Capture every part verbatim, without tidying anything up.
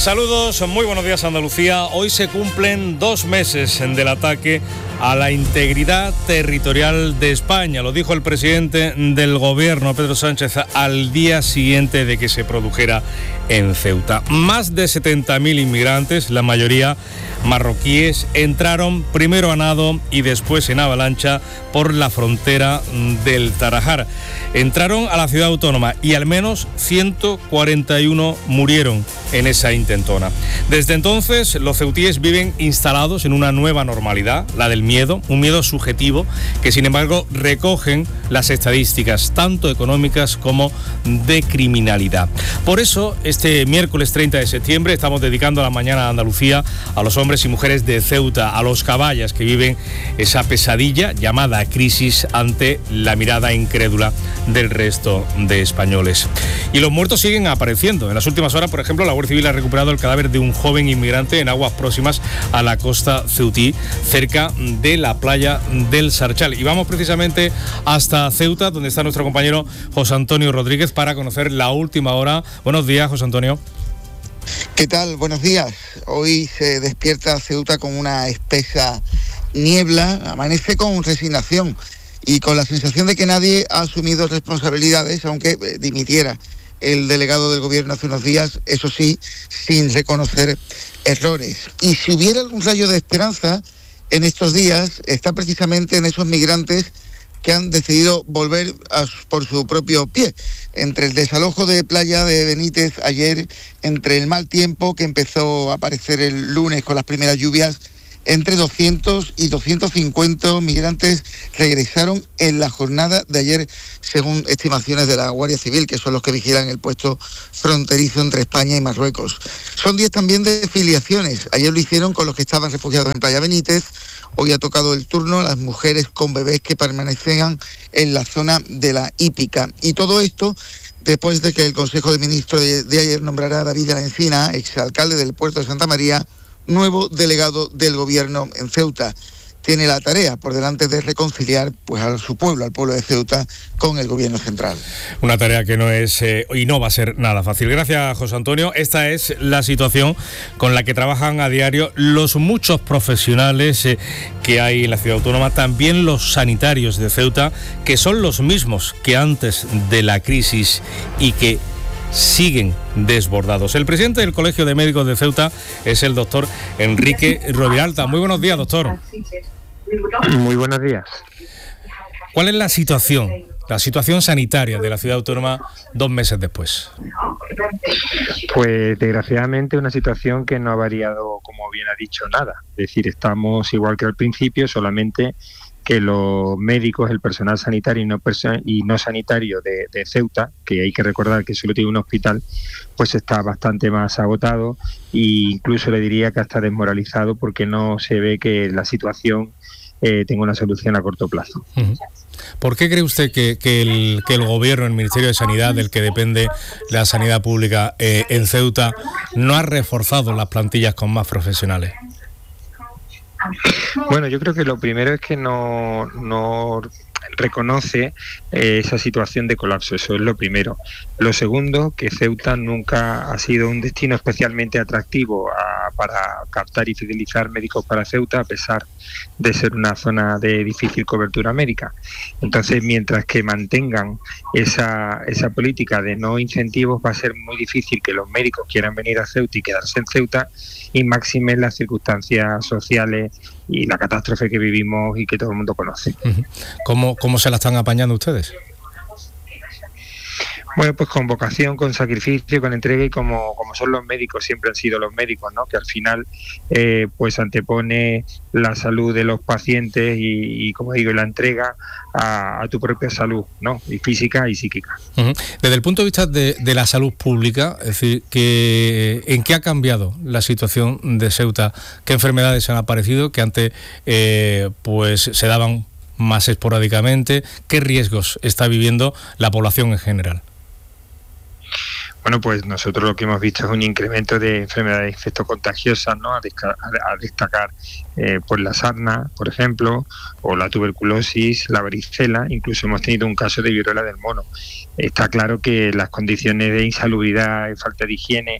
Saludos, muy buenos días Andalucía. Hoy se cumplen dos meses del ataque a la integridad territorial de España. Lo dijo el presidente del gobierno, Pedro Sánchez, al día siguiente de que se produjera en Ceuta. Más de setenta mil inmigrantes, la mayoría marroquíes, entraron primero a nado y después en avalancha por la frontera del Tarajal. Entraron a la ciudad autónoma y al menos ciento cuarenta y uno murieron en esa intentona. Desde entonces, los ceutíes viven instalados en una nueva normalidad, la del miedo, un miedo subjetivo que, sin embargo, recogen las estadísticas tanto económicas como de criminalidad. Por eso, este miércoles treinta de septiembre estamos dedicando la mañana de Andalucía a los hombres y mujeres de Ceuta, a los caballas que viven esa pesadilla llamada crisis ante la mirada incrédula del resto de españoles. Y los muertos siguen apareciendo. En las últimas horas, por ejemplo, la Guardia Civil ha recuperado el cadáver de un joven inmigrante en aguas próximas a la costa ceutí, cerca de la playa del Sarchal. Y vamos precisamente hasta Ceuta, donde está nuestro compañero José Antonio Rodríguez, para conocer la última hora. Buenos días, José Antonio. ¿Qué tal? Buenos días. Hoy se despierta Ceuta con una espesa niebla, amanece con resignación y con la sensación de que nadie ha asumido responsabilidades, aunque eh, dimitiera el delegado del gobierno hace unos días, eso sí, sin reconocer errores. Y si hubiera algún rayo de esperanza en estos días, está precisamente en esos migrantes que han decidido volver a, por su propio pie. Entre el desalojo de playa de Benítez ayer, entre el mal tiempo que empezó a aparecer el lunes con las primeras lluvias, entre doscientos y doscientos cincuenta migrantes regresaron en la jornada de ayer, según estimaciones de la Guardia Civil, que son los que vigilan el puesto fronterizo entre España y Marruecos. Son diez también de filiaciones. Ayer lo hicieron con los que estaban refugiados en Playa Benítez. Hoy ha tocado el turno a las mujeres con bebés que permanecían en la zona de la hípica. Y todo esto después de que el Consejo de Ministros de, de ayer nombrara a David de la Encina, exalcalde del puerto de Santa María, nuevo delegado del gobierno en Ceuta. Tiene la tarea por delante de reconciliar pues a su pueblo, al pueblo de Ceuta, con el gobierno central. Una tarea que no es eh, y no va a ser nada fácil. Gracias, José Antonio. Esta es la situación con la que trabajan a diario los muchos profesionales eh, que hay en la ciudad autónoma, también los sanitarios de Ceuta, que son los mismos que antes de la crisis y que siguen desbordados. El presidente del Colegio de Médicos de Ceuta es el doctor Enrique Roviralta. Muy buenos días, doctor. Muy buenos días. ¿Cuál es la situación, la situación sanitaria de la ciudad autónoma dos meses después? Pues desgraciadamente una situación que no ha variado, como bien ha dicho, nada. Es decir, estamos igual que al principio, solamente que los médicos, el personal sanitario y no, perso- y no sanitario de, de Ceuta, que hay que recordar que solo tiene un hospital, pues está bastante más agotado e incluso le diría que hasta desmoralizado, porque no se ve que la situación eh, tenga una solución a corto plazo. Uh-huh. ¿Por qué cree usted que, que, el, que el gobierno, el Ministerio de Sanidad, del que depende la sanidad pública eh, en Ceuta, no ha reforzado las plantillas con más profesionales? Bueno, yo creo que lo primero es que no, no reconoce eh, esa situación de colapso, eso es lo primero. Lo segundo, que Ceuta nunca ha sido un destino especialmente atractivo a, para captar y fidelizar médicos para Ceuta, a pesar de ser una zona de difícil cobertura médica. Entonces, mientras que mantengan esa, esa política de no incentivos, va a ser muy difícil que los médicos quieran venir a Ceuta y quedarse en Ceuta, y máxime las circunstancias sociales y la catástrofe que vivimos y que todo el mundo conoce. ¿Cómo, cómo se la están apañando ustedes? Bueno, pues con vocación, con sacrificio, con entrega, y como, como son los médicos, siempre han sido los médicos, ¿no? Que al final eh, pues antepone la salud de los pacientes y, y como digo, la entrega a, a tu propia salud, ¿no? Y física y psíquica. Uh-huh. Desde el punto de vista de, de la salud pública, es decir, que ¿en qué ha cambiado la situación de Ceuta? ¿Qué enfermedades han aparecido que antes eh, pues se daban más esporádicamente? ¿Qué riesgos está viviendo la población en general? Bueno, pues nosotros lo que hemos visto es un incremento de enfermedades infectocontagiosas, ¿no? A, desca- a destacar eh, pues la sarna, por ejemplo, o la tuberculosis, la varicela, incluso hemos tenido un caso de viruela del mono. Está claro que las condiciones de insalubridad y falta de higiene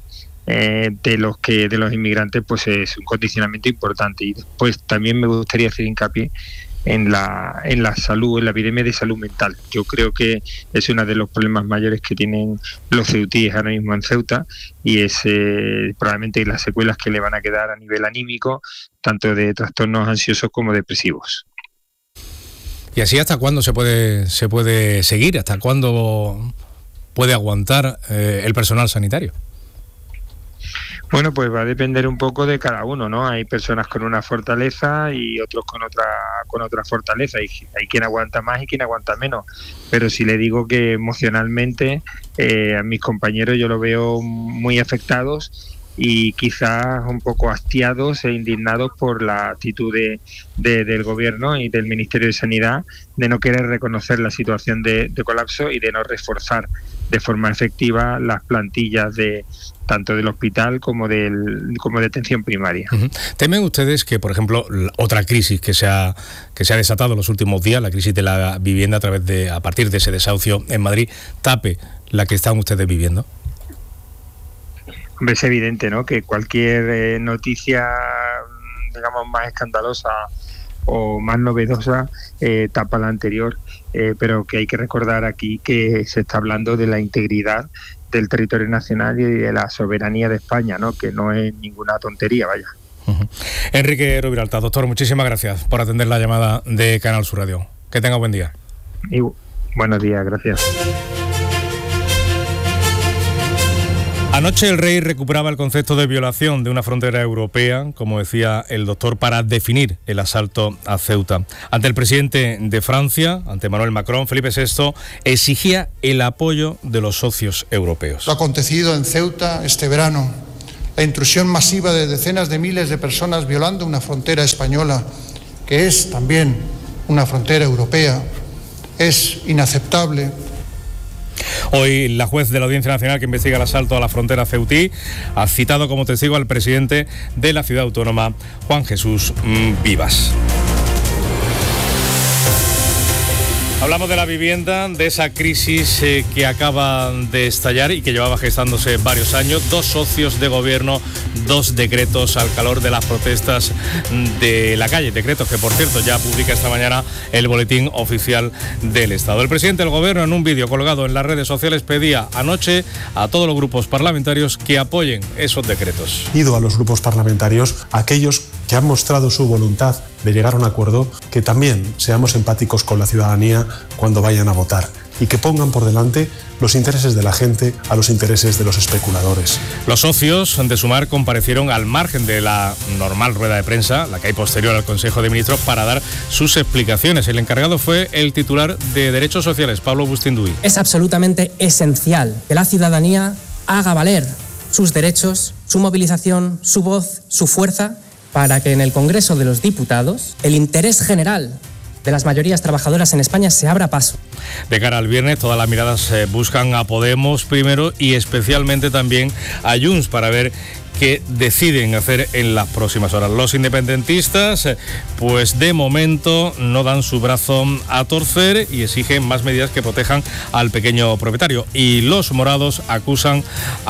eh, de los que de los inmigrantes, pues es un condicionamiento importante. Y después también me gustaría hacer hincapié en la en la salud, en la epidemia de salud mental. Yo creo que es uno de los problemas mayores que tienen los ceutíes ahora mismo en Ceuta, y es eh, probablemente las secuelas que le van a quedar a nivel anímico, tanto de trastornos ansiosos como depresivos. ¿Y así hasta cuándo se puede se puede seguir? ¿Hasta cuándo puede aguantar eh, el personal sanitario? Bueno, pues va a depender un poco de cada uno, ¿no? Hay personas con una fortaleza y otros con otra con otra fortaleza, y hay quien aguanta más y quien aguanta menos. Pero si le digo que emocionalmente eh, a mis compañeros yo lo veo muy afectados y quizás un poco hastiados e indignados por la actitud de, de, del Gobierno y del Ministerio de Sanidad de no querer reconocer la situación de, de colapso y de no reforzar de forma efectiva las plantillas de tanto del hospital como del como de atención primaria. Uh-huh. ¿Temen ustedes que, por ejemplo, otra crisis que se ha que se ha desatado en los últimos días, la crisis de la vivienda a través de a partir de ese desahucio en Madrid, tape la que están ustedes viviendo? Hombre, es evidente, ¿no?, que cualquier eh, noticia, digamos, más escandalosa o más novedosa eh, tapa la anterior, eh, pero que hay que recordar aquí que se está hablando de la integridad del territorio nacional y de la soberanía de España, ¿no?, que no es ninguna tontería, vaya. Uh-huh. Enrique Roviralta, doctor, muchísimas gracias por atender la llamada de Canal Sur Radio. Que tenga buen día. Y buenos días, gracias. Anoche el rey recuperaba el concepto de violación de una frontera europea, como decía el doctor, para definir el asalto a Ceuta. Ante el presidente de Francia, ante Emmanuel Macron, Felipe sexto exigía el apoyo de los socios europeos. Lo acontecido en Ceuta este verano, la intrusión masiva de decenas de miles de personas violando una frontera española, que es también una frontera europea, es inaceptable. Hoy la juez de la Audiencia Nacional que investiga el asalto a la frontera ceutí ha citado como testigo al presidente de la ciudad autónoma, Juan Jesús Vivas. Hablamos de la vivienda, de esa crisis eh, que acaba de estallar y que llevaba gestándose varios años. Dos socios de gobierno, dos decretos al calor de las protestas de la calle. Decretos que, por cierto, ya publica esta mañana el Boletín Oficial del Estado. El presidente del gobierno, en un vídeo colgado en las redes sociales, pedía anoche a todos los grupos parlamentarios que apoyen esos decretos. Pido a los grupos parlamentarios, a aquellos que han mostrado su voluntad de llegar a un acuerdo, que también seamos empáticos con la ciudadanía cuando vayan a votar y que pongan por delante los intereses de la gente a los intereses de los especuladores. Los socios de Sumar comparecieron al margen de la normal rueda de prensa, la que hay posterior al Consejo de Ministros, para dar sus explicaciones. El encargado fue el titular de Derechos Sociales, Pablo Bustinduy. Es absolutamente esencial que la ciudadanía haga valer sus derechos, su movilización, su voz, su fuerza, para que en el Congreso de los Diputados el interés general de las mayorías trabajadoras en España se abra paso. De cara al viernes, todas las miradas eh, buscan a Podemos primero y especialmente también a Junts para ver qué deciden hacer en las próximas horas. Los independentistas, eh, pues de momento no dan su brazo a torcer y exigen más medidas que protejan al pequeño propietario. Y los morados acusan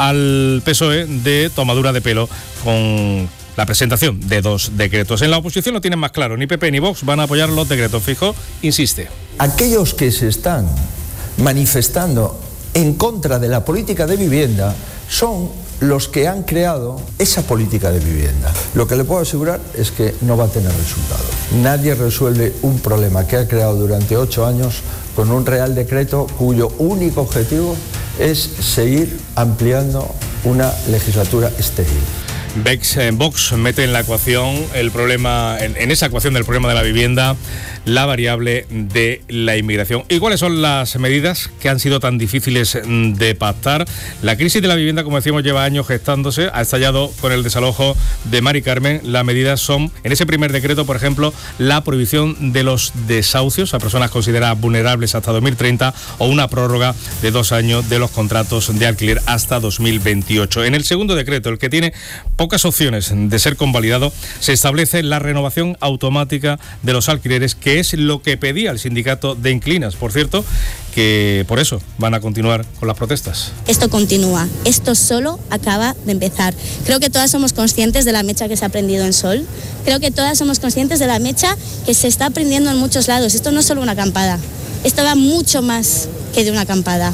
al P S O E de tomadura de pelo con la presentación de dos decretos. En la oposición lo tienen más claro, ni P P ni Vox van a apoyar los decretos. Fijó insiste. Aquellos que se están manifestando en contra de la política de vivienda son los que han creado esa política de vivienda. Lo que le puedo asegurar es que no va a tener resultado. Nadie resuelve un problema que ha creado durante ocho años con un real decreto cuyo único objetivo es seguir ampliando una legislatura estéril. Vex, eh, Vox mete en la ecuación el problema, en, en esa ecuación del problema de la vivienda, la variable de la inmigración. ¿Y cuáles son las medidas que han sido tan difíciles de pactar? La crisis de la vivienda, como decíamos, lleva años gestándose, ha estallado con el desalojo de Mari Carmen. Las medidas son, en ese primer decreto, por ejemplo, la prohibición de los desahucios a personas consideradas vulnerables hasta dos mil treinta o una prórroga de dos años de los contratos de alquiler hasta dos mil veintiocho. En el segundo decreto, el que tiene pocas opciones de ser convalidado, se establece la renovación automática de los alquileres, que es lo que pedía el sindicato de inquilinas. Por cierto, que por eso van a continuar con las protestas. Esto continúa, esto solo acaba de empezar. Creo que todas somos conscientes de la mecha que se ha prendido en Sol, creo que todas somos conscientes de la mecha que se está prendiendo en muchos lados. Esto no es solo una acampada, esto va mucho más que de una acampada.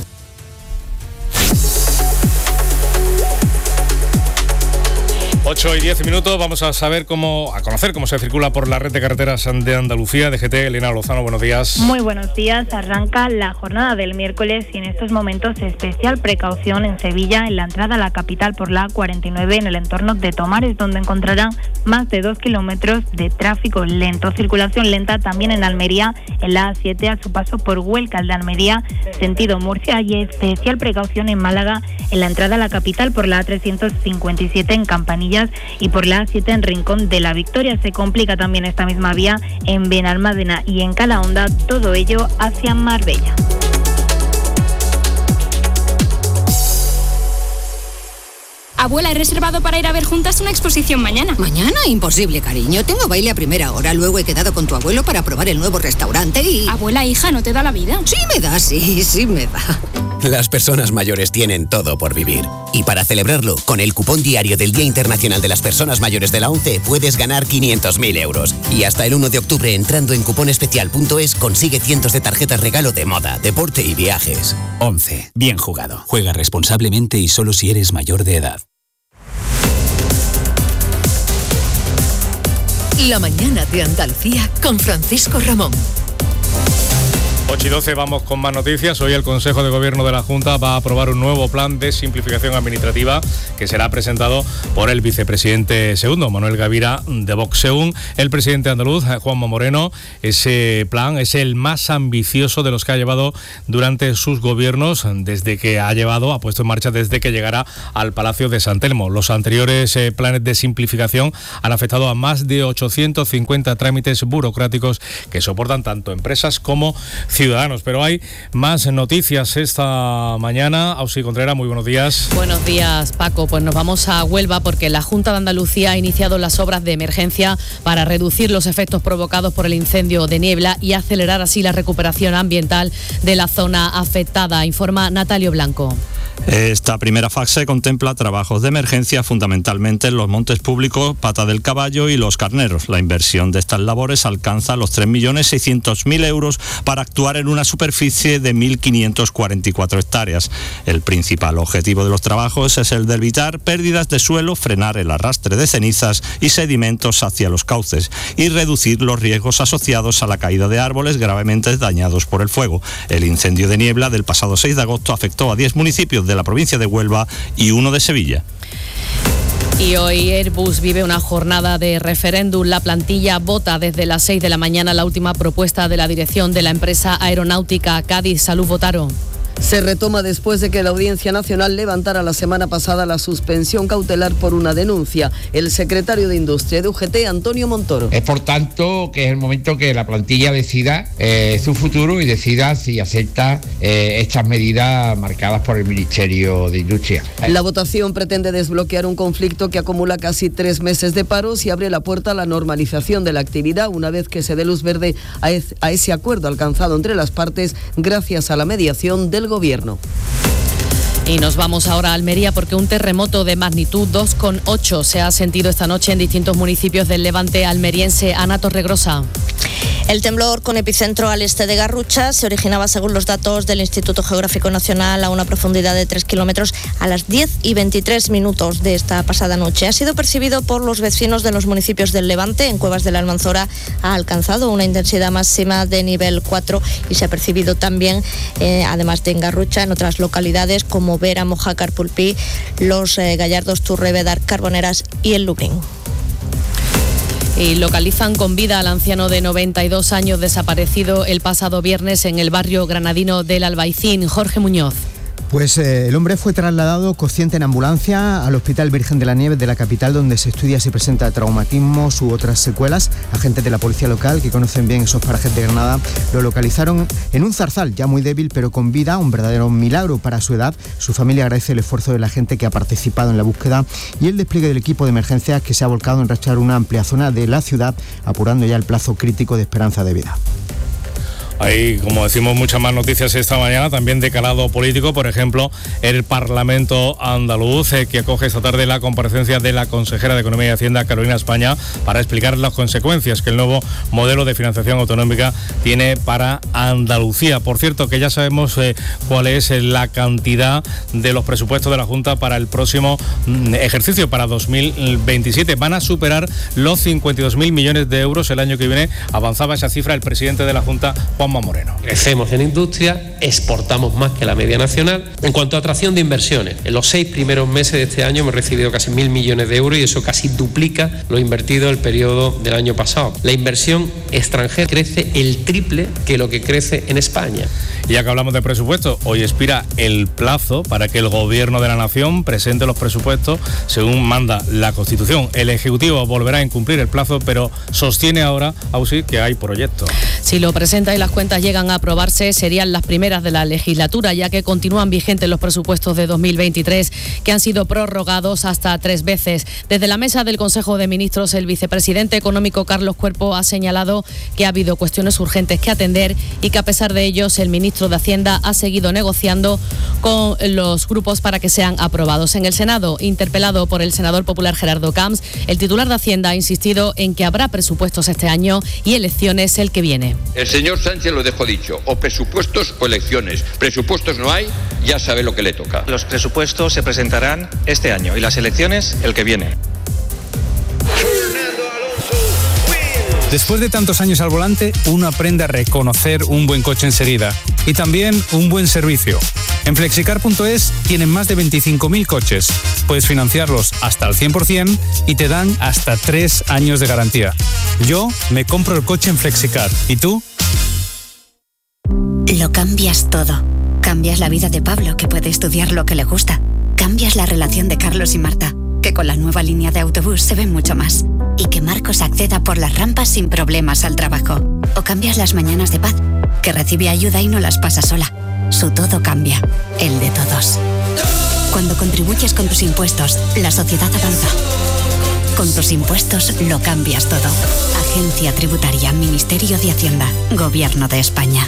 ocho y diez minutos, vamos a saber cómo, a conocer cómo se circula por la red de carreteras de Andalucía. D G T, Elena Lozano, buenos días. Muy buenos días, arranca la jornada del miércoles y en estos momentos especial precaución en Sevilla, en la entrada a la capital por la A cuarenta y nueve en el entorno de Tomares, donde encontrarán más de dos kilómetros de tráfico lento. Circulación lenta también en Almería, en la A siete a su paso por Huelca de Almería, sentido Murcia, y especial precaución en Málaga, en la entrada a la capital por la A trescientos cincuenta y siete en Campanillas y por la A siete en Rincón de la Victoria. Se complica también esta misma vía en Benalmádena y en Calahonda, todo ello hacia Marbella. Abuela, he reservado para ir a ver juntas una exposición mañana. ¿Mañana? Imposible, cariño. Tengo baile a primera hora. Luego he quedado con tu abuelo para probar el nuevo restaurante y... Abuela, hija, ¿no te da la vida? Sí me da, sí, sí me da. Las personas mayores tienen todo por vivir. Y para celebrarlo, con el cupón diario del Día Internacional de las Personas Mayores de la ONCE puedes ganar quinientos mil euros. Y hasta el uno de octubre, entrando en cuponespecial punto es, consigue cientos de tarjetas regalo de moda, deporte y viajes. ONCE. Bien jugado. Juega responsablemente y solo si eres mayor de edad. La mañana de Andalucía con Francisco Ramón. ocho y doce, vamos con más noticias. Hoy el Consejo de Gobierno de la Junta va a aprobar un nuevo plan de simplificación administrativa que será presentado por el vicepresidente segundo, Manuel Gavira, de Vox. Según el presidente andaluz, Juanma Moreno, ese plan es el más ambicioso de los que ha llevado durante sus gobiernos, desde que ha llevado, ha puesto en marcha desde que llegara al Palacio de San Telmo. Los anteriores eh, planes de simplificación han afectado a más de ochocientos cincuenta trámites burocráticos que soportan tanto empresas como ciudadanos. Pero hay más noticias esta mañana. Auxi Contreras, muy buenos días. Buenos días, Paco. Pues nos vamos a Huelva porque la Junta de Andalucía ha iniciado las obras de emergencia para reducir los efectos provocados por el incendio de Niebla y acelerar así la recuperación ambiental de la zona afectada, informa Natalio Blanco. Esta primera fase contempla trabajos de emergencia fundamentalmente en los montes públicos Pata del Caballo y Los Carneros. La inversión de estas labores alcanza los tres millones seiscientos mil euros para actuar en una superficie de mil quinientas cuarenta y cuatro hectáreas. El principal objetivo de los trabajos es el de evitar pérdidas de suelo, frenar el arrastre de cenizas y sedimentos hacia los cauces y reducir los riesgos asociados a la caída de árboles gravemente dañados por el fuego. El incendio de Niebla del pasado seis de agosto afectó a diez municipios de la provincia de Huelva y uno de Sevilla. Y hoy Airbus vive una jornada de referéndum. La plantilla vota desde las seis de la mañana la última propuesta de la dirección de la empresa aeronáutica Cádiz. Salud, votaron. Se retoma después de que la Audiencia Nacional levantara la semana pasada la suspensión cautelar por una denuncia. El secretario de Industria de U G T, Antonio Montoro. Es por tanto que es el momento que la plantilla decida eh, su futuro y decida si acepta eh, estas medidas marcadas por el Ministerio de Industria. La votación pretende desbloquear un conflicto que acumula casi tres meses de paros y abre la puerta a la normalización de la actividad una vez que se dé luz verde a, es, a ese acuerdo alcanzado entre las partes gracias a la mediación del Gobierno. Y nos vamos ahora a Almería porque un terremoto de magnitud dos coma ocho se ha sentido esta noche en distintos municipios del levante almeriense. Ana Torregrosa. El temblor con epicentro al este de Garrucha se originaba, según los datos del Instituto Geográfico Nacional, a una profundidad de tres kilómetros a las diez y veintitrés minutos de esta pasada noche. Ha sido percibido por los vecinos de los municipios del Levante. En Cuevas de la Almanzora ha alcanzado una intensidad máxima de nivel cuatro y se ha percibido también, eh, además de en Garrucha, en otras localidades como Vera, Mojácar, Pulpí, Los eh, Gallardos, Turrevedar, Carboneras y el Lubrín. Y localizan con vida al anciano de noventa y dos años desaparecido el pasado viernes en el barrio granadino del Albaicín. Jorge Muñoz. Pues eh, el hombre fue trasladado consciente en ambulancia al Hospital Virgen de la Nieves de la capital, donde se estudia si presenta traumatismos u otras secuelas. Agentes de la policía local, que conocen bien esos parajes de Granada, lo localizaron en un zarzal ya muy débil, pero con vida, un verdadero milagro para su edad. Su familia agradece el esfuerzo de la gente que ha participado en la búsqueda y el despliegue del equipo de emergencias, que se ha volcado en rastrear una amplia zona de la ciudad, apurando ya el plazo crítico de esperanza de vida. Hay, como decimos, muchas más noticias esta mañana, también de calado político. Por ejemplo, el Parlamento andaluz, eh, que acoge esta tarde la comparecencia de la consejera de Economía y Hacienda, Carolina España, para explicar las consecuencias que el nuevo modelo de financiación autonómica tiene para Andalucía. Por cierto, que ya sabemos eh, cuál es eh, la cantidad de los presupuestos de la Junta para el próximo mm, ejercicio, para dos mil veintisiete. Van a superar los cincuenta y dos mil millones de euros el año que viene. Avanzaba esa cifra el presidente de la Junta, Juan Moreno. Crecemos en industria, exportamos más que la media nacional. En cuanto a atracción de inversiones, en los seis primeros meses de este año hemos recibido casi mil millones de euros y eso casi duplica lo invertido el periodo del año pasado. La inversión extranjera crece el triple que lo que crece en España. Y ya que hablamos de presupuestos, hoy expira el plazo para que el Gobierno de la Nación presente los presupuestos según manda la Constitución. El Ejecutivo volverá a incumplir el plazo, pero sostiene ahora, Ausi, que hay proyectos. Si lo presenta y las cuentas llegan a aprobarse, serían las primeras de la legislatura, ya que continúan vigentes los presupuestos de dos mil veintitrés, que han sido prorrogados hasta tres veces. Desde la mesa del Consejo de Ministros, el vicepresidente económico Carlos Cuerpo ha señalado que ha habido cuestiones urgentes que atender y que a pesar de ellos el ministro de Hacienda ha seguido negociando con los grupos para que sean aprobados. En el Senado, interpelado por el senador popular Gerardo Camps, el titular de Hacienda ha insistido en que habrá presupuestos este año y elecciones el que viene. El señor Sánchez lo dejó dicho, o presupuestos o elecciones. Presupuestos no hay, ya sabe lo que le toca. Los presupuestos se presentarán este año y las elecciones el que viene. Después de tantos años al volante, uno aprende a reconocer un buen coche enseguida y también un buen servicio. En flexicar punto es tienen más de veinticinco mil coches. Puedes financiarlos hasta el cien por ciento y te dan hasta tres años de garantía. Yo me compro el coche en Flexicar. ¿Y tú? Lo cambias todo. Cambias la vida de Pablo, que puede estudiar lo que le gusta. Cambias la relación de Carlos y Marta, que con la nueva línea de autobús se ven mucho más. Y que Marcos acceda por las rampas sin problemas al trabajo. O cambias las mañanas de Paz, que recibe ayuda y no las pasa sola. Su todo cambia, el de todos. Cuando contribuyes con tus impuestos, la sociedad avanza. Con tus impuestos lo cambias todo. Agencia Tributaria, Ministerio de Hacienda, Gobierno de España.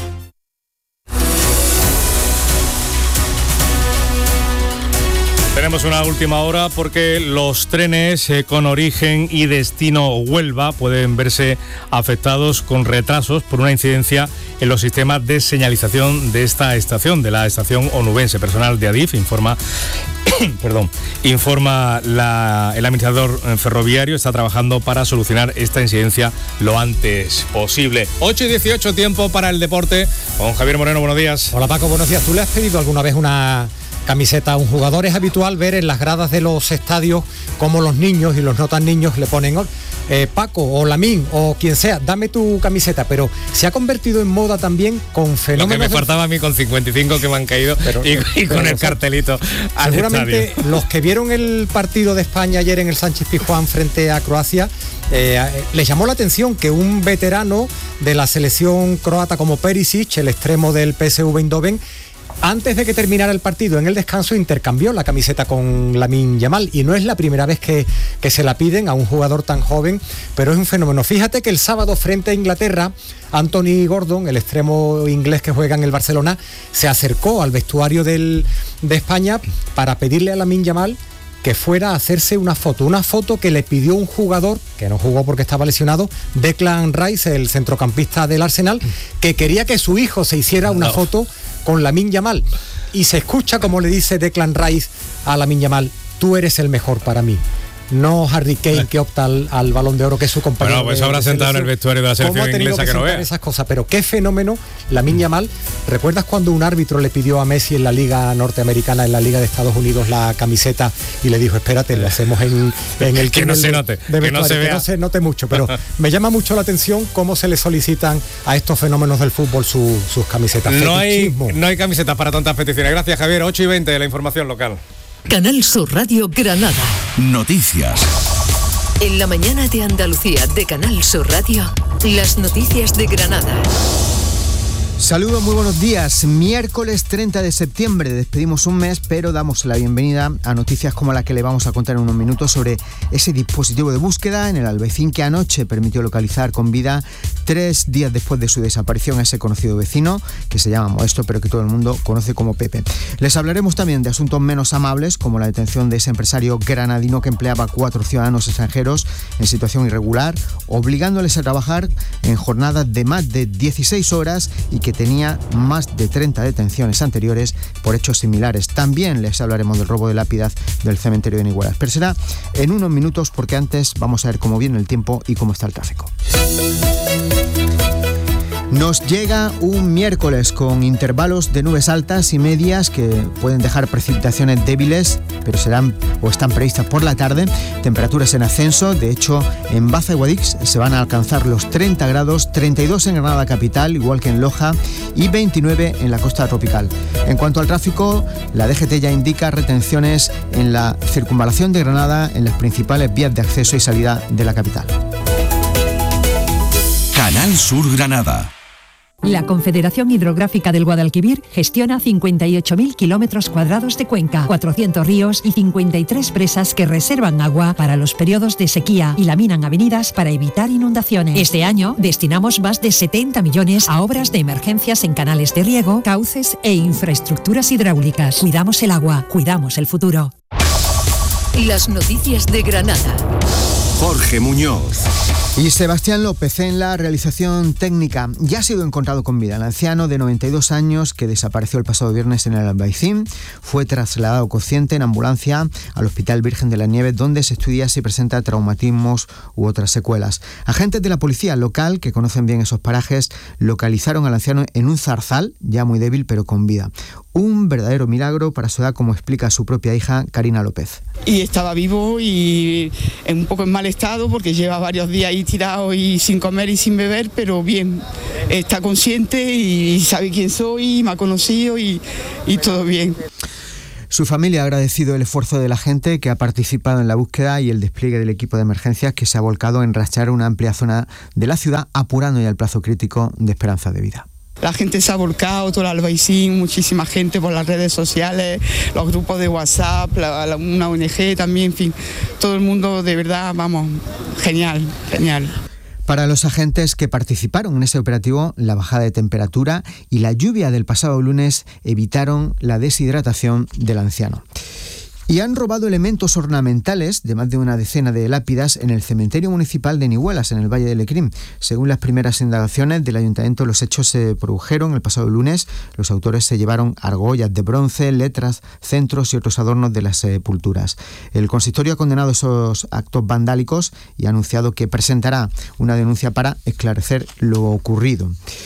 Tenemos una última hora porque los trenes eh, con origen y destino Huelva pueden verse afectados con retrasos por una incidencia en los sistemas de señalización de esta estación, de la estación onubense. Personal de Adif informa, perdón, informa la, el administrador ferroviario está trabajando para solucionar esta incidencia lo antes posible. ocho y dieciocho, tiempo para el deporte con Javier Moreno. Buenos días. Hola Paco, buenos días. ¿Tú le has pedido alguna vez una camiseta a un jugador? Es habitual ver en las gradas de los estadios cómo los niños y los no tan niños le ponen eh, Paco o Lamín o quien sea, dame tu camiseta, pero se ha convertido en moda también con fenómenos. Lo que me de... faltaba a mí con cincuenta y cinco que me han caído pero, y, y con el cartelito al seguramente estadio. Los que vieron el partido de España ayer en el Sánchez Pizjuán frente a Croacia, eh, les llamó la atención que un veterano de la selección croata como Perisic, el extremo del P S V Eindhoven, antes de que terminara el partido, en el descanso, intercambió la camiseta con Lamine Yamal, y no es la primera vez que, que se la piden a un jugador tan joven, pero es un fenómeno. Fíjate que el sábado frente a Inglaterra, Anthony Gordon, el extremo inglés que juega en el Barcelona, se acercó al vestuario del, de España para pedirle a Lamine Yamal que fuera a hacerse una foto, una foto que le pidió un jugador, que no jugó porque estaba lesionado, Declan Rice, el centrocampista del Arsenal, que quería que su hijo se hiciera una no. foto con Lamine Yamal. Y se escucha como le dice Declan Rice a Lamine Yamal: tú eres el mejor para mí. no Harry Kane que opta al, al Balón de Oro, que es su compañero. Bueno, pues de, habrá de sentado en el vestuario de la selección inglesa que no vea esas cosas, pero qué fenómeno Lamine Yamal. ¿Recuerdas cuando un árbitro le pidió a Messi en la Liga Norteamericana, en la Liga de Estados Unidos, la camiseta y le dijo, espérate, lo hacemos en, en el que no se note, de, de que no se vea, que no se note mucho, pero me llama mucho la atención cómo se le solicitan a estos fenómenos del fútbol su, sus camisetas. No hay, no hay camisetas para tantas peticiones. Gracias, Javier. ocho y veinte, la información local. Canal Sur Radio Granada. Noticias. En la mañana de Andalucía de Canal Sur Radio, las noticias de Granada. Saludos, muy buenos días. Miércoles treinta de septiembre, despedimos un mes, pero damos la bienvenida a noticias como la que le vamos a contar en unos minutos sobre ese dispositivo de búsqueda en el Albaicín que anoche permitió localizar con vida, tres días después de su desaparición, a ese conocido vecino que se llama Modesto, pero que todo el mundo conoce como Pepe. Les hablaremos también de asuntos menos amables, como la detención de ese empresario granadino que empleaba a cuatro ciudadanos extranjeros en situación irregular, obligándoles a trabajar en jornadas de más de dieciséis horas y que tenía más de treinta detenciones anteriores por hechos similares. También les hablaremos del robo de lápidas del cementerio de Nihuelas. Pero será en unos minutos, porque antes vamos a ver cómo viene el tiempo y cómo está el tráfico. Nos llega un miércoles con intervalos de nubes altas y medias que pueden dejar precipitaciones débiles, pero serán o están previstas por la tarde. Temperaturas en ascenso, de hecho en Baza y Guadix se van a alcanzar los treinta grados, treinta y dos en Granada capital, igual que en Loja, y veintinueve en la costa tropical. En cuanto al tráfico, la D G T ya indica retenciones en la circunvalación de Granada en las principales vías de acceso y salida de la capital. Canal Sur Granada. La Confederación Hidrográfica del Guadalquivir gestiona cincuenta y ocho mil kilómetros cuadrados de cuenca, cuatrocientos ríos y cincuenta y tres presas que reservan agua para los periodos de sequía y laminan avenidas para evitar inundaciones. Este año destinamos más de setenta millones a obras de emergencias en canales de riego, cauces e infraestructuras hidráulicas. Cuidamos el agua, cuidamos el futuro. Las noticias de Granada. Jorge Muñoz. Y Sebastián López en la realización técnica. Ya ha sido encontrado con vida. El anciano de noventa y dos años que desapareció el pasado viernes en el Albaicín fue trasladado consciente en ambulancia al Hospital Virgen de la Nieves, donde se estudia si presenta traumatismos u otras secuelas. Agentes de la policía local, que conocen bien esos parajes, localizaron al anciano en un zarzal, ya muy débil pero con vida. Un verdadero milagro para su edad, como explica su propia hija, Karina López. Y estaba vivo y un poco en mal estado porque lleva varios días ahí tirado y sin comer y sin beber, pero bien, está consciente y sabe quién soy, me ha conocido y, y todo bien. Su familia ha agradecido el esfuerzo de la gente que ha participado en la búsqueda y el despliegue del equipo de emergencias que se ha volcado en rastrear una amplia zona de la ciudad, apurando ya el plazo crítico de esperanza de vida. La gente se ha volcado, todo el Albaicín, muchísima gente por las redes sociales, los grupos de WhatsApp, la, la, una O N G también, en fin, todo el mundo de verdad, vamos, genial, genial. Para los agentes que participaron en ese operativo, la bajada de temperatura y la lluvia del pasado lunes evitaron la deshidratación del anciano. Y han robado elementos ornamentales de más de una decena de lápidas en el cementerio municipal de Nihuelas, en el Valle de Lecrín. Según las primeras indagaciones del ayuntamiento, los hechos se produjeron el pasado lunes. Los autores se llevaron argollas de bronce, letras, centros y otros adornos de las sepulturas. El consistorio ha condenado esos actos vandálicos y ha anunciado que presentará una denuncia para esclarecer lo ocurrido.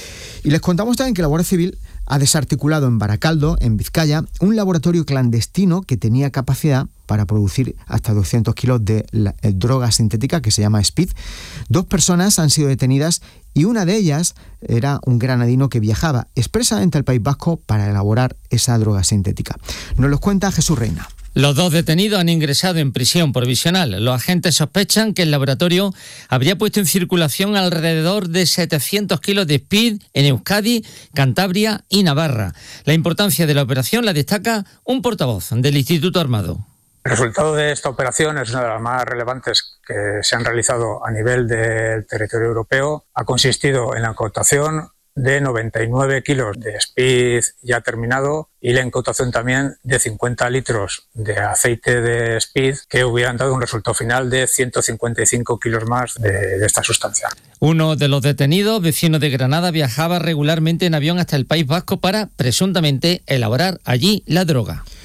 Y les contamos también que la Guardia Civil ha desarticulado en Baracaldo, en Vizcaya, un laboratorio clandestino que tenía capacidad para producir hasta doscientos kilos de la, eh, droga sintética que se llama Speed. Dos personas han sido detenidas y una de ellas era un granadino que viajaba expresamente al País Vasco para elaborar esa droga sintética. Nos lo cuenta Jesús Reina. Los dos detenidos han ingresado en prisión provisional. Los agentes sospechan que el laboratorio habría puesto en circulación alrededor de setecientos kilos de Speed en Euskadi, Cantabria y Navarra. La importancia de la operación la destaca un portavoz del Instituto Armado. El resultado de esta operación es una de las más relevantes que se han realizado a nivel del territorio europeo. Ha consistido en la incautación de noventa y nueve kilos de Speed ya terminado y la incautación también de cincuenta litros de aceite de Speed que hubieran dado un resultado final de ciento cincuenta y cinco kilos más de, de esta sustancia. Uno de los detenidos, vecino de Granada, viajaba regularmente en avión hasta el País Vasco para, presuntamente, elaborar allí la droga.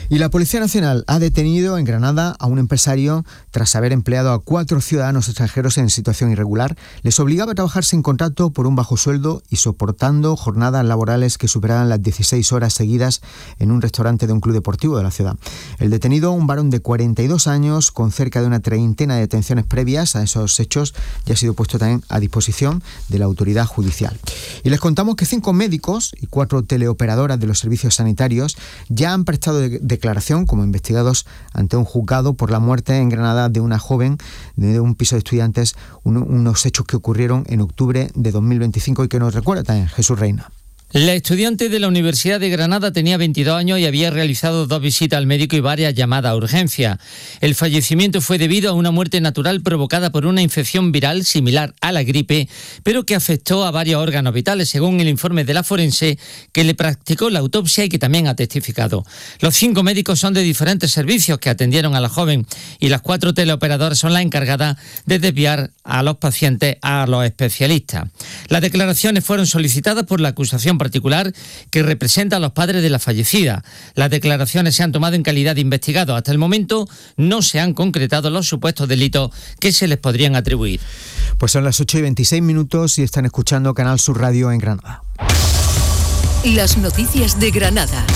Y la Policía Nacional ha detenido en Granada a un empresario tras haber empleado a cuatro ciudadanos extranjeros en situación irregular. Les obligaba a trabajar sin contrato por un bajo sueldo y soportando jornadas laborales que superaban las dieciséis horas seguidas en un restaurante de un club deportivo de la ciudad. El detenido, un varón de cuarenta y dos años con cerca de una treintena de detenciones previas a esos hechos, ya ha sido puesto también a disposición de la autoridad judicial. Y les contamos que cinco médicos y cuatro teleoperadoras de los servicios sanitarios ya han prestado de declaración como investigados ante un juzgado por la muerte en Granada de una joven de un piso de estudiantes, un, unos hechos que ocurrieron en octubre de dos mil veinticinco y que nos recuerda también Jesús Reina. La estudiante de la Universidad de Granada tenía veintidós años y había realizado dos visitas al médico y varias llamadas a urgencia. El fallecimiento fue debido a una muerte natural provocada por una infección viral similar a la gripe, pero que afectó a varios órganos vitales, según el informe de la forense que le practicó la autopsia y que también ha testificado. Los cinco médicos son de diferentes servicios que atendieron a la joven y las cuatro teleoperadoras son las encargadas de desviar a los pacientes a los especialistas. Las declaraciones fueron solicitadas por la acusación particular que representa a los padres de la fallecida. Las declaraciones se han tomado en calidad de investigados. Hasta el momento no se han concretado los supuestos delitos que se les podrían atribuir. Pues son las ocho y veintiséis minutos y están escuchando Canal Sur Radio en Granada. Las noticias de Granada.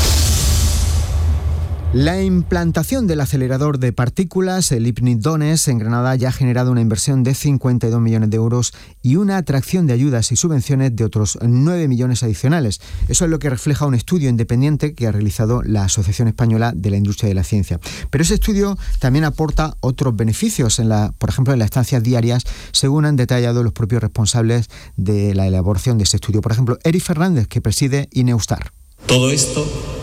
La implantación del acelerador de partículas, el IPNIC-DONES, en Granada ya ha generado una inversión de cincuenta y dos millones de euros y una atracción de ayudas y subvenciones de otros nueve millones adicionales. Eso es lo que refleja un estudio independiente que ha realizado la Asociación Española de la Industria de la Ciencia. Pero ese estudio también aporta otros beneficios, en la, por ejemplo, en las estancias diarias, según han detallado los propios responsables de la elaboración de ese estudio. Por ejemplo, Eric Fernández, que preside Ineustar. Todo esto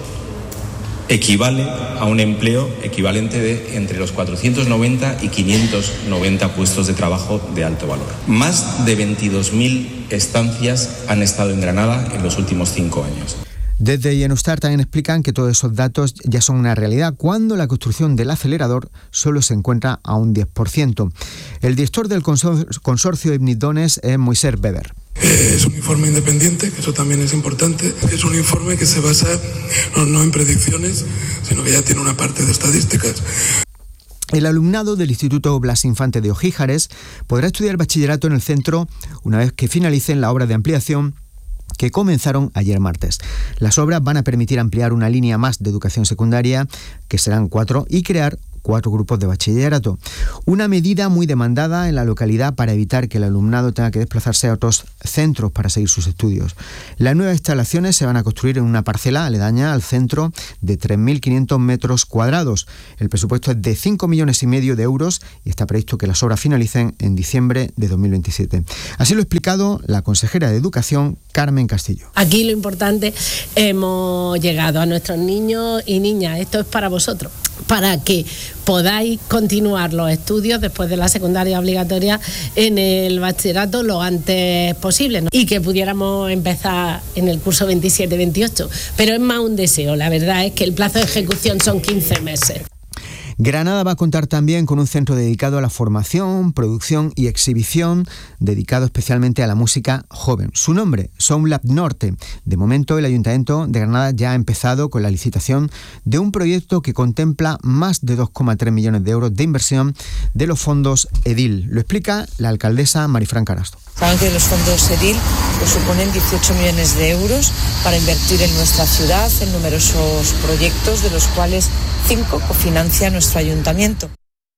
equivale a un empleo equivalente de entre los cuatrocientos noventa y quinientos noventa puestos de trabajo de alto valor. Más de veintidós mil estancias han estado en Granada en los últimos cinco años. Desde Ineustar también explican que todos esos datos ya son una realidad cuando la construcción del acelerador solo se encuentra a un diez por ciento. El director del consorcio IPNIC-DONES es Moisés Weber. Es un informe independiente, que eso también es importante. Es un informe que se basa no, no en predicciones, sino que ya tiene una parte de estadísticas. El alumnado del Instituto Blas Infante de Ojíjares podrá estudiar bachillerato en el centro una vez que finalicen la obra de ampliación que comenzaron ayer martes. Las obras van a permitir ampliar una línea más de educación secundaria, que serán cuatro, y crear cuatro grupos de bachillerato. Una medida muy demandada en la localidad para evitar que el alumnado tenga que desplazarse a otros centros para seguir sus estudios. Las nuevas instalaciones se van a construir en una parcela aledaña al centro de tres mil quinientos metros cuadrados. El presupuesto es de cinco millones y medio de euros y está previsto que las obras finalicen en diciembre de dos mil veintisiete. Así lo ha explicado la consejera de Educación, Carmen Castillo. Aquí lo importante, hemos llegado a nuestros niños y niñas, esto es para vosotros, para que podáis continuar los estudios después de la secundaria obligatoria en el bachillerato lo antes posible, ¿no? Y que pudiéramos empezar en el curso veintisiete veintiocho, pero es más un deseo, la verdad es que el plazo de ejecución son quince meses. Granada va a contar también con un centro dedicado a la formación, producción y exhibición, dedicado especialmente a la música joven. Su nombre, Soundlab Norte. De momento, el Ayuntamiento de Granada ya ha empezado con la licitación de un proyecto que contempla más de dos coma tres millones de euros de inversión de los fondos EDIL. Lo explica la alcaldesa Marifran Carasto. Saben que los fondos EDIL pues, suponen dieciocho millones de euros para invertir en nuestra ciudad en numerosos proyectos, de los cuales cinco cofinancia nuestro ayuntamiento.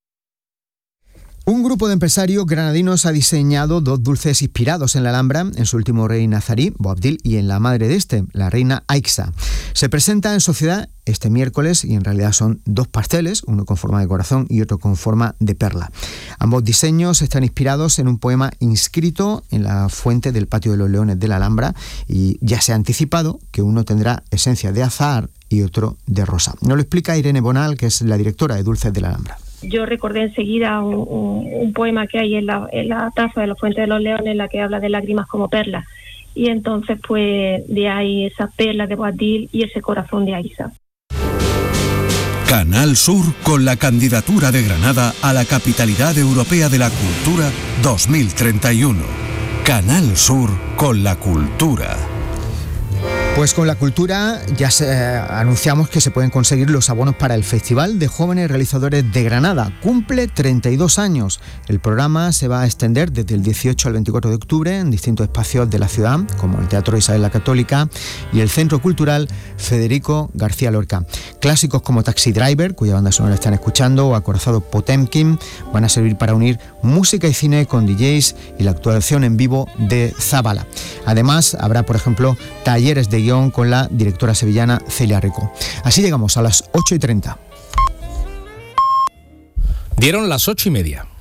Un grupo de empresarios granadinos ha diseñado dos dulces inspirados en la Alhambra, en su último rey nazarí, Boabdil, y en la madre de este, la reina Aixa. Se presenta en sociedad este miércoles y en realidad son dos pasteles, uno con forma de corazón y otro con forma de perla. Ambos diseños están inspirados en un poema inscrito en la fuente del Patio de los Leones de la Alhambra y ya se ha anticipado que uno tendrá esencia de azahar y otro de rosa. Nos lo explica Irene Bonal, que es la directora de Dulces de la Alhambra. Yo recordé enseguida un, un, un poema que hay en la, en la taza de la Fuente de los Leones, en la que habla de lágrimas como perlas. Y entonces, pues, de ahí esas perlas de Boabdil y ese corazón de Aixa. Canal Sur con la candidatura de Granada a la Capitalidad Europea de la Cultura dos mil treinta y uno. Canal Sur con la cultura. Pues con la cultura ya se, eh, anunciamos que se pueden conseguir los abonos para el Festival de Jóvenes Realizadores de Granada. Cumple treinta y dos años. El programa se va a extender desde el dieciocho al veinticuatro de octubre en distintos espacios de la ciudad, como el Teatro Isabel la Católica y el Centro Cultural Federico García Lorca. Clásicos como Taxi Driver, cuya banda sonora están escuchando, o Acorazado Potemkin, van a servir para unir música y cine con D Js y la actuación en vivo de Zabala. Además, habrá, por ejemplo, talleres de guión con la directora sevillana Celia Rico. Así llegamos a las ocho y treinta. Dieron las ocho y media.